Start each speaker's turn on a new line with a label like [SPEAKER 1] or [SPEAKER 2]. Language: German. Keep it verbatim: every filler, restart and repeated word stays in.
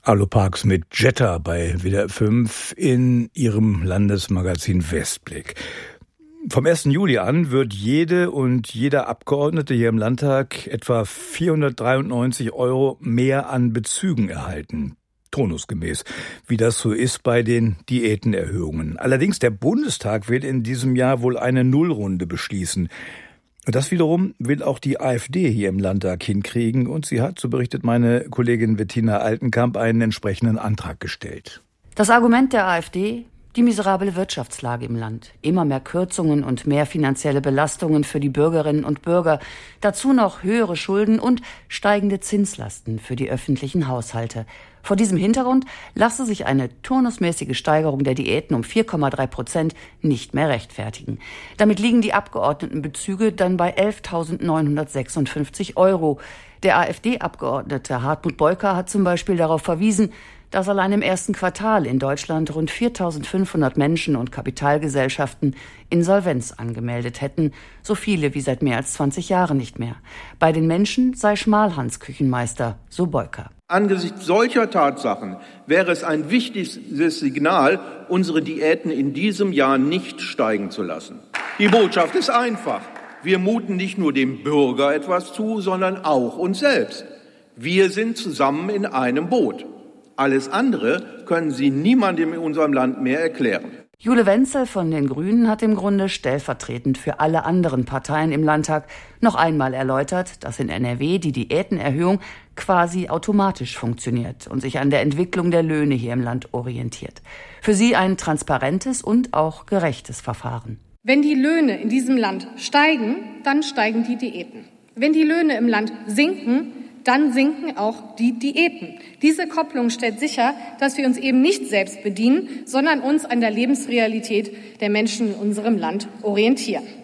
[SPEAKER 1] Arlo Parks mit Jetta bei W D R fünf in ihrem Landesmagazin Westblick. Vom ersten Juli an wird jede und jeder Abgeordnete hier im Landtag etwa vierhundertdreiundneunzig Euro mehr an Bezügen erhalten. Turnusgemäß, wie das so ist bei den Diätenerhöhungen. Allerdings, der Bundestag will in diesem Jahr wohl eine Nullrunde beschließen. Und das wiederum will auch die AfD hier im Landtag hinkriegen. Und sie hat, so berichtet meine Kollegin Bettina Altenkamp, einen entsprechenden Antrag gestellt.
[SPEAKER 2] Das Argument der AfD: die miserable Wirtschaftslage im Land. Immer mehr Kürzungen und mehr finanzielle Belastungen für die Bürgerinnen und Bürger. Dazu noch höhere Schulden und steigende Zinslasten für die öffentlichen Haushalte. Vor diesem Hintergrund lasse sich eine turnusmäßige Steigerung der Diäten um vier Komma drei Prozent nicht mehr rechtfertigen. Damit liegen die Abgeordnetenbezüge dann bei elftausendneunhundertsechsundfünfzig Euro. Der AfD-Abgeordnete Hartmut Beuker hat zum Beispiel darauf verwiesen, dass allein im ersten Quartal in Deutschland rund viertausendfünfhundert Menschen und Kapitalgesellschaften Insolvenz angemeldet hätten, so viele wie seit mehr als zwanzig Jahren nicht mehr. Bei den Menschen sei Schmalhans Küchenmeister, so Beuker.
[SPEAKER 3] Angesichts solcher Tatsachen wäre es ein wichtiges Signal, unsere Diäten in diesem Jahr nicht steigen zu lassen. Die Botschaft ist einfach. Wir muten nicht nur dem Bürger etwas zu, sondern auch uns selbst. Wir sind zusammen in einem Boot. Alles andere können Sie niemandem in unserem Land mehr erklären.
[SPEAKER 2] Jule Wenzel von den Grünen hat im Grunde stellvertretend für alle anderen Parteien im Landtag noch einmal erläutert, dass in N R W die Diätenerhöhung quasi automatisch funktioniert und sich an der Entwicklung der Löhne hier im Land orientiert. Für sie ein transparentes und auch gerechtes Verfahren.
[SPEAKER 4] Wenn die Löhne in diesem Land steigen, dann steigen die Diäten. Wenn die Löhne im Land sinken, dann sinken auch die Diäten. Diese Kopplung stellt sicher, dass wir uns eben nicht selbst bedienen, sondern uns an der Lebensrealität der Menschen in unserem Land orientieren.